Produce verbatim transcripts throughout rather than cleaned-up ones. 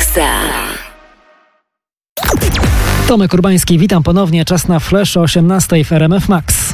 Maxa. Tomek Urbański, witam ponownie. Czas na Flash o osiemnastej w R M F Max.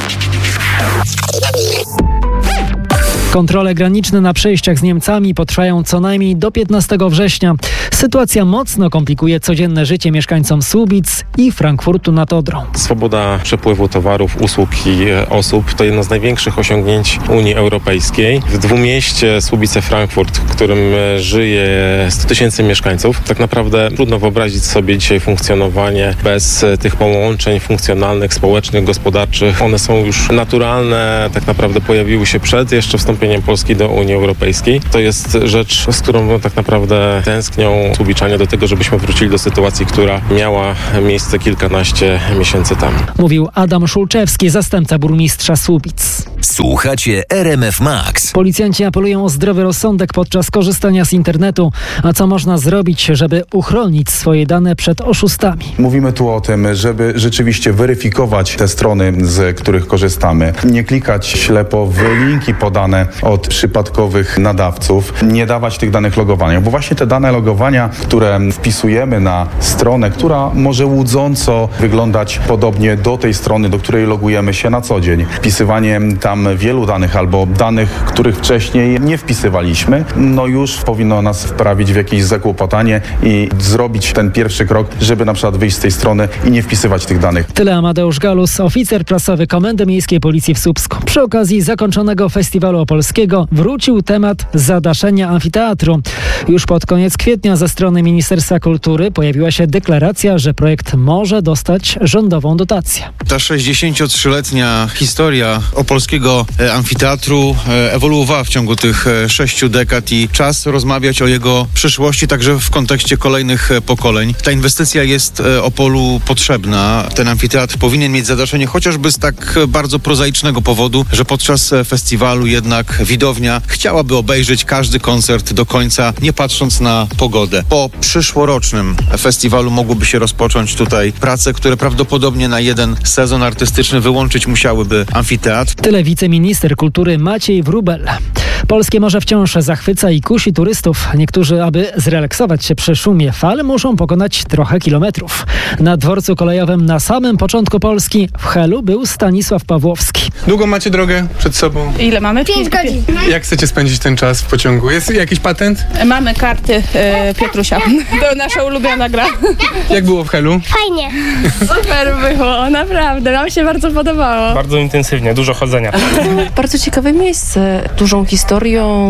Kontrole graniczne na przejściach z Niemcami potrwają co najmniej do piętnastego września. Sytuacja mocno komplikuje codzienne życie mieszkańcom Słubic i Frankfurtu nad Odrą. Swoboda przepływu towarów, usług i osób to jedno z największych osiągnięć Unii Europejskiej. W dwumieście Słubice-Frankfurt, w którym żyje sto tysięcy mieszkańców, tak naprawdę trudno wyobrazić sobie dzisiaj funkcjonowanie bez tych połączeń funkcjonalnych, społecznych, gospodarczych. One są już naturalne, tak naprawdę pojawiły się przed jeszcze wstąpieniem Polski do Unii Europejskiej. To jest rzecz, z którą tak naprawdę tęsknią Słubiczanie do tego, żebyśmy wrócili do sytuacji, która miała miejsce kilkanaście miesięcy temu. Mówił Adam Szulczewski, zastępca burmistrza Słubic. Słuchacie R M F Max. Policjanci apelują o zdrowy rozsądek podczas korzystania z internetu. A co można zrobić, żeby uchronić swoje dane przed oszustami? Mówimy tu o tym, żeby rzeczywiście weryfikować te strony, z których korzystamy. Nie klikać ślepo w linki podane od przypadkowych nadawców. Nie dawać tych danych logowania, bo właśnie te dane logowania, które wpisujemy na stronę, która może łudząco wyglądać podobnie do tej strony, do której logujemy się na co dzień. Wpisywanie tam wielu danych albo danych, których wcześniej nie wpisywaliśmy, no już powinno nas wprawić w jakieś zakłopotanie i zrobić ten pierwszy krok, żeby na przykład wyjść z tej strony i nie wpisywać tych danych. Tyle Amadeusz Galus, oficer prasowy Komendy Miejskiej Policji w Słupsku. Przy okazji zakończonego Festiwalu Opolskiego wrócił temat zadaszenia amfiteatru. Już pod koniec kwietnia ze strony Ministerstwa Kultury pojawiła się deklaracja, że projekt może dostać rządową dotację. Ta sześćdziesięciotrzyletnia historia opolskiego amfiteatru ewoluowała w ciągu tych sześciu dekad i czas rozmawiać o jego przyszłości także w kontekście kolejnych pokoleń. Ta inwestycja jest Opolu potrzebna. Ten amfiteatr powinien mieć zadaszenie chociażby z tak bardzo prozaicznego powodu, że podczas festiwalu jednak widownia chciałaby obejrzeć każdy koncert do końca, nie patrząc na pogodę. Po przyszłorocznym festiwalu mogłyby się rozpocząć tutaj prace, które prawdopodobnie na jeden sezon artystyczny wyłączyć musiałyby amfiteatr. Tyle wiceminister kultury Maciej Wróbel. Polskie morze wciąż zachwyca i kusi turystów. Niektórzy, aby zrelaksować się przy szumie fal, muszą pokonać trochę kilometrów. Na dworcu kolejowym na samym początku Polski w Helu był Stanisław Pawłowski. Długo macie drogę przed sobą? Ile mamy? Pięć godzin. Jak chcecie spędzić ten czas w pociągu? Jest jakiś patent? Mamy karty e, Piotrusia. To nasza ulubiona gra. Jak było w Helu? Fajnie. Super było, naprawdę. Nam się bardzo podobało. Bardzo intensywnie, dużo chodzenia. Bardzo ciekawe miejsce, dużą historią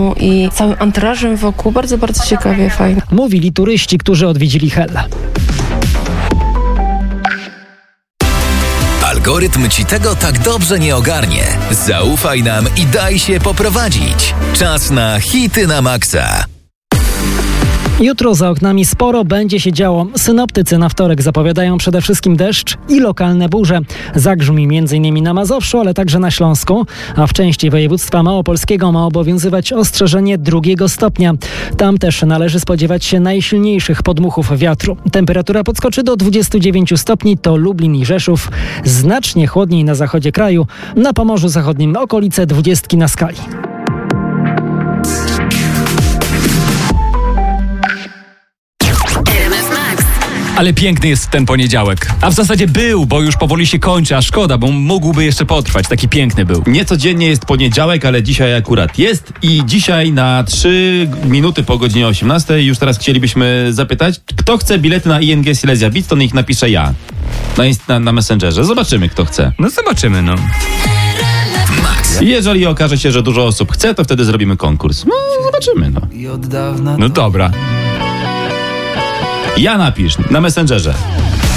i całym anturażem wokół. Bardzo, bardzo ciekawie, fajnie. Mówili turyści, którzy odwiedzili Hel. Algorytm ci tego tak dobrze nie ogarnie. Zaufaj nam i daj się poprowadzić. Czas na hity na maksa. Jutro za oknami sporo będzie się działo. Synoptycy na wtorek zapowiadają przede wszystkim deszcz i lokalne burze. Zagrzmi m.in. na Mazowszu, ale także na Śląsku, a w części województwa małopolskiego ma obowiązywać ostrzeżenie drugiego stopnia. Tam też należy spodziewać się najsilniejszych podmuchów wiatru. Temperatura podskoczy do dwudziestu dziewięciu stopni, to Lublin i Rzeszów. Znacznie chłodniej na zachodzie kraju, na Pomorzu Zachodnim okolice dwudziestki na skali. Ale piękny jest ten poniedziałek. A w zasadzie był, bo już powoli się kończy, a szkoda, bo mógłby jeszcze potrwać. Taki piękny był. Niecodziennie jest poniedziałek, ale dzisiaj akurat jest. I dzisiaj na trzy minuty po godzinie osiemnastej już teraz chcielibyśmy zapytać, kto chce bilety na I N G Silesia Beat, to niech napisze ja. Na, na, na Messengerze. Zobaczymy, kto chce. No zobaczymy, no. I jeżeli okaże się, że dużo osób chce, to wtedy zrobimy konkurs. No, zobaczymy, no. No dobra. Ja napisz na Messengerze.